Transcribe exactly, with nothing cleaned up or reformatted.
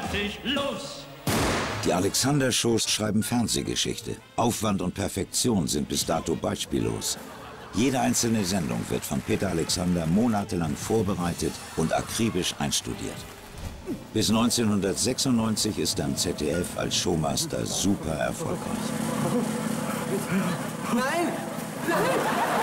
fertig, los! Die Alexander-Shows schreiben Fernsehgeschichte. Aufwand und Perfektion sind bis dato beispiellos. Jede einzelne Sendung wird von Peter Alexander monatelang vorbereitet und akribisch einstudiert. Bis neunzehnhundertsechsundneunzig ist er am Z D F als Showmaster super erfolgreich. Nein! Nein!